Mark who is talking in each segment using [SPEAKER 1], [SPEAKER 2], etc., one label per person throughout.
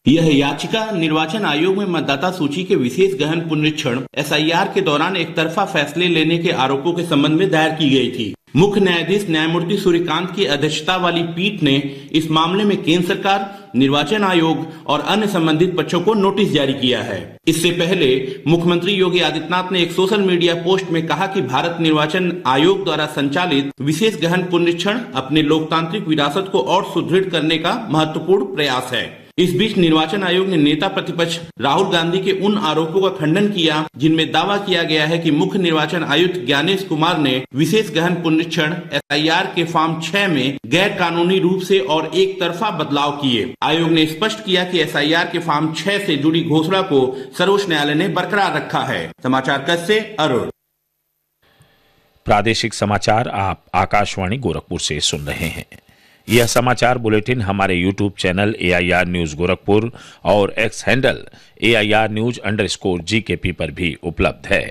[SPEAKER 1] यह याचिका निर्वाचन आयोग में मतदाता सूची के विशेष गहन पुनरीक्षण SIR के दौरान एक तरफा फैसले लेने के आरोपों के संबंध में दायर की गई थी। मुख्य न्यायाधीश न्यायमूर्ति सूर्यकांत की अध्यक्षता वाली पीठ ने इस मामले में केंद्र सरकार, निर्वाचन आयोग और अन्य संबंधित पक्षों को नोटिस जारी किया है। इससे पहले मुख्यमंत्री योगी आदित्यनाथ ने एक सोशल मीडिया पोस्ट में कहा कि भारत निर्वाचन आयोग द्वारा संचालित विशेष गहन पुनरीक्षण अपने लोकतांत्रिक विरासत को और सुदृढ़ करने का महत्वपूर्ण प्रयास है। इस बीच निर्वाचन आयोग ने नेता प्रतिपक्ष राहुल गांधी के उन आरोपों का खंडन किया जिनमें दावा किया गया है कि मुख्य निर्वाचन आयुक्त ज्ञानेश कुमार ने विशेष गहन पुनरीक्षण SIR के फॉर्म 6 में गैर कानूनी रूप से और एक तरफा बदलाव किए। आयोग ने स्पष्ट किया कि SIR के फॉर्म 6 से जुड़ी घोषणा को सर्वोच्च न्यायालय ने बरकरार रखा है। समाचार कक्ष से अरुण।
[SPEAKER 2] प्रादेशिक समाचार आप आकाशवाणी गोरखपुर से सुन रहे हैं। यह समाचार बुलेटिन हमारे YouTube channel AIR news Gorakhpur और X हैंडल AIR News_GKP पर भी उपलब्ध है।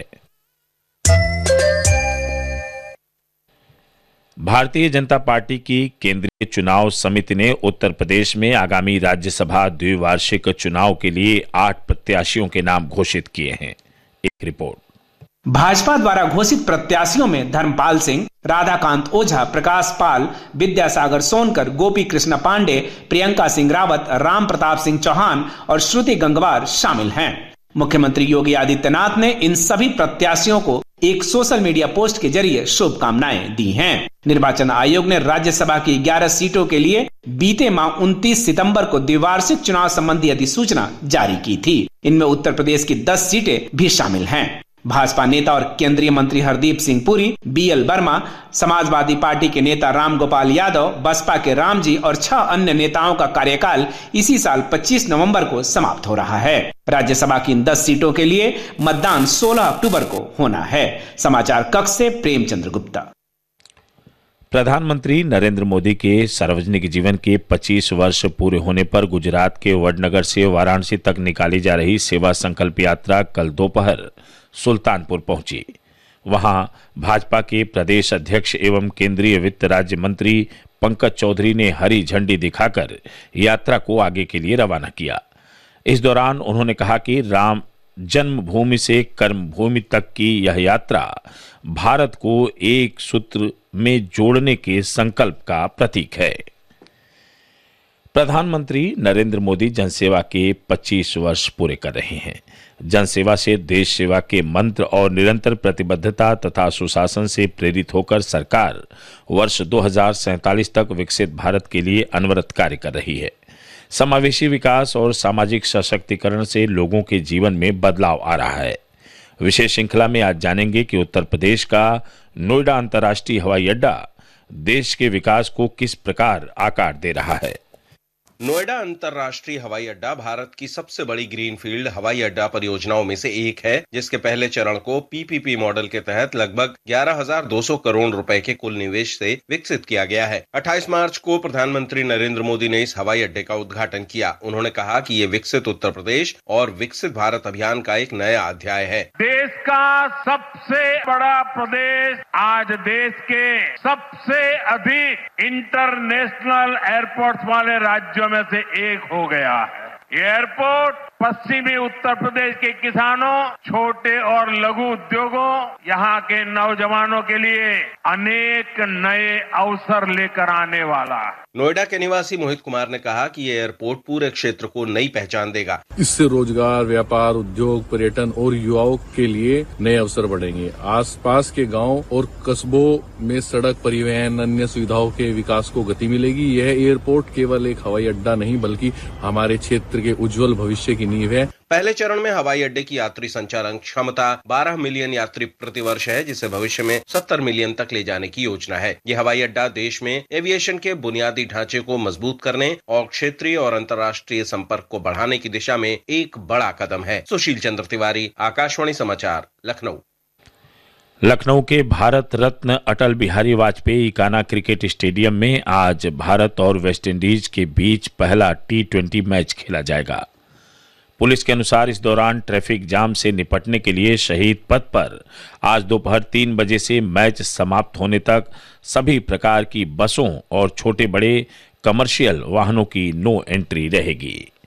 [SPEAKER 2] भारतीय जनता पार्टी की केंद्रीय चुनाव समिति ने उत्तर प्रदेश में आगामी राज्यसभा द्विवार्षिक चुनाव के लिए 8 प्रत्याशियों के नाम घोषित किए हैं। एक रिपोर्ट।
[SPEAKER 3] भाजपा द्वारा घोषित प्रत्याशियों में धर्मपाल सिंह, राधाकांत ओझा, प्रकाश पाल, विद्यासागर सोनकर, गोपी कृष्ण पांडे, प्रियंका सिंह रावत, राम प्रताप सिंह चौहान और श्रुति गंगवार शामिल हैं। मुख्यमंत्री योगी आदित्यनाथ ने इन सभी प्रत्याशियों को एक सोशल मीडिया पोस्ट के जरिए शुभकामनाएं दी हैं। निर्वाचन आयोग ने राज्यसभा की 11 सीटों के लिए बीते माह 29 सितंबर को द्विवार्षिक चुनाव संबंधी अधिसूचना जारी की थी। इनमें उत्तर प्रदेश की 10 सीटें भी शामिल हैं। भाजपा नेता और केंद्रीय मंत्री हरदीप सिंह पुरी, BL वर्मा, समाजवादी पार्टी के नेता राम गोपाल यादव, बसपा के रामजी और 6 अन्य नेताओं का कार्यकाल इसी साल 25 नवंबर को समाप्त हो रहा है। राज्यसभा की इन 10 सीटों के लिए मतदान 16 अक्टूबर को होना है। समाचार कक्ष से प्रेमचंद्र गुप्ता।
[SPEAKER 2] प्रधानमंत्री नरेंद्र मोदी के सार्वजनिक जीवन के 25 वर्ष पूरे होने पर गुजरात के वडनगर से वाराणसी तक निकाली जा रही सेवा संकल्प यात्रा कल दोपहर सुल्तानपुर पहुंची। वहां भाजपा के प्रदेश अध्यक्ष एवं केंद्रीय वित्त राज्य मंत्री पंकज चौधरी ने हरी झंडी दिखाकर यात्रा को आगे के लिए रवाना किया। इस दौरान उन्होंने कहा कि राम जन्मभूमि से कर्मभूमि तक की यह यात्रा भारत को एक सूत्र में जोड़ने के संकल्प का प्रतीक है। प्रधानमंत्री नरेंद्र मोदी जनसेवा के 25 वर्ष पूरे कर रहे हैं। जनसेवा से देश सेवा के मंत्र और निरंतर प्रतिबद्धता तथा सुशासन से प्रेरित होकर सरकार वर्ष 2047 तक विकसित भारत के लिए अनवरत कार्य कर रही है। समावेशी विकास और सामाजिक सशक्तिकरण से लोगों के जीवन में बदलाव आ रहा है। विशेष श्रृंखला में आज जानेंगे कि उत्तर प्रदेश का नोएडा अंतर्राष्ट्रीय हवाई अड्डा देश के विकास को किस प्रकार आकार दे रहा है।
[SPEAKER 4] नोएडा अंतर्राष्ट्रीय हवाई अड्डा भारत की सबसे बड़ी ग्रीनफील्ड हवाई अड्डा परियोजनाओं में से एक है, जिसके पहले चरण को PPP मॉडल के तहत लगभग 11,200 करोड़ रुपए के कुल निवेश से विकसित किया गया है। 28 मार्च को प्रधानमंत्री नरेंद्र मोदी ने इस हवाई अड्डे का उद्घाटन किया। उन्होंने कहा कि ये विकसित उत्तर प्रदेश और विकसित भारत अभियान का एक नया अध्याय है।
[SPEAKER 5] देश का सबसे बड़ा प्रदेश आज देश के सबसे अधिक इंटरनेशनल एयरपोर्ट्स वाले राज्यों में से एक हो गया है। ये एयरपोर्ट पश्चिमी उत्तर प्रदेश के किसानों, छोटे और लघु उद्योगों, यहाँ के नौजवानों के लिए अनेक नए अवसर लेकर आने वाला है।
[SPEAKER 4] नोएडा के निवासी मोहित कुमार ने कहा कि ये एयरपोर्ट पूरे क्षेत्र को नई पहचान देगा।
[SPEAKER 6] इससे रोजगार, व्यापार, उद्योग, पर्यटन और युवाओं के लिए नए अवसर बढ़ेंगे। आसपास के गांव और कस्बों में सड़क, परिवहन, अन्य सुविधाओं के विकास को गति मिलेगी। यह एयरपोर्ट केवल एक हवाई अड्डा नहीं बल्कि हमारे क्षेत्र के उज्जवल भविष्य की नींव है।
[SPEAKER 4] पहले चरण में हवाई अड्डे की यात्री संचालन क्षमता 12 मिलियन यात्री प्रतिवर्ष है, जिसे भविष्य में 70 मिलियन तक ले जाने की योजना है। ये हवाई अड्डा देश में एविएशन के बुनियादी ढांचे को मजबूत करने और क्षेत्रीय और अंतर्राष्ट्रीय संपर्क को बढ़ाने की दिशा में एक बड़ा कदम है। सुशील चंद्र तिवारी, आकाशवाणी समाचार, लखनऊ।
[SPEAKER 2] लखनऊ के भारत रत्न अटल बिहारी वाजपेयी इकाना क्रिकेट स्टेडियम में आज भारत और वेस्टइंडीज के बीच पहला T20 मैच खेला जाएगा। पुलिस के अनुसार इस दौरान ट्रैफिक जाम से निपटने के लिए शहीद पथ पर आज दोपहर 3 बजे से मैच समाप्त होने तक सभी प्रकार की बसों और छोटे बड़े कमर्शियल वाहनों की नो एंट्री रहेगी।